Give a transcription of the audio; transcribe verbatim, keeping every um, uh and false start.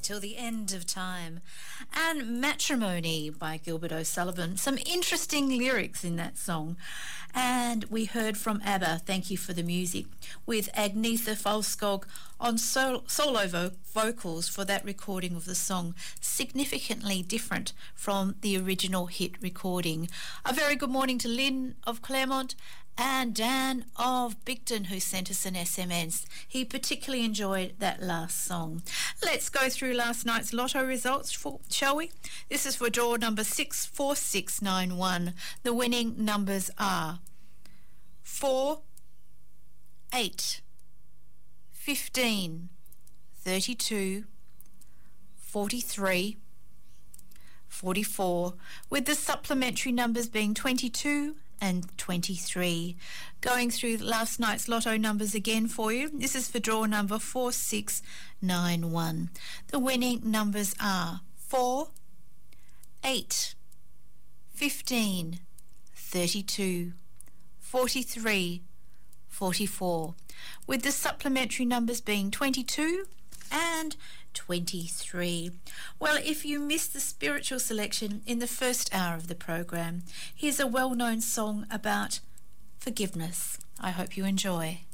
Till the End of Time, and Matrimony by Gilbert O'Sullivan. Some interesting lyrics in that song. And we heard from ABBA, Thank You for the Music, with Agnetha Falskog on sol- solo vo- vocals for that recording of the song, significantly different from the original hit recording. A very good morning to Lynn of Claremont and Dan of Bigton, who sent us an S M S. He particularly enjoyed that last song. Let's go through last night's lotto results, for, shall we? This is for draw number six four six nine one. The winning numbers are four, eight, fifteen, thirty-two, forty-three, forty-four, with the supplementary numbers being twenty-two and twenty-three. Going through last night's lotto numbers again for you. This is for draw number four six nine one. The winning numbers are four, eight, fifteen, thirty-two, forty-three, forty-four, with the supplementary numbers being twenty-two and twenty-three. Well, if you missed the spiritual selection in the first hour of the program, here's a well-known song about forgiveness. I hope you enjoy.